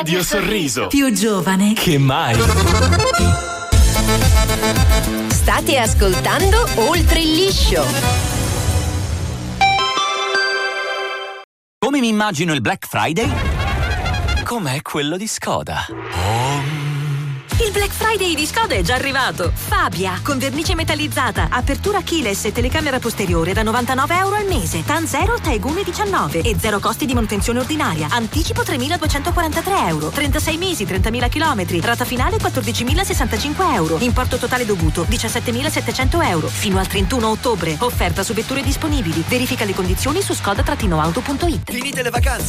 Radio Sorriso. Più giovane che mai. State ascoltando Oltre il liscio. Come mi immagino il Black Friday? Com'è quello di Skoda. Il Black Friday di Skoda è già arrivato. Fabia, con vernice metallizzata, apertura keyless e telecamera posteriore da €99 al mese. TAN 0, TAEG 1,19 e 0 costi di manutenzione ordinaria. Anticipo €3.243. 36 mesi, 30.000 chilometri. Rata finale €14.065. Importo totale dovuto €17.700. Fino al 31 ottobre. Offerta su vetture disponibili. Verifica le condizioni su skoda-auto.it. Finite le vacanze.